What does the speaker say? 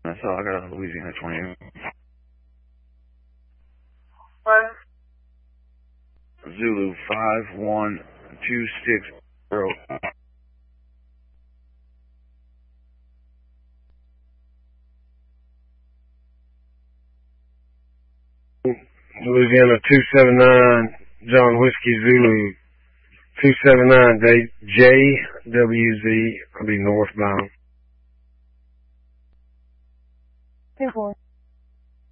That's all I got out of Louisiana 20. What? Zulu 51260. Louisiana 279, John Whiskey Zulu 279, JWZ, I'll be northbound. 2-4.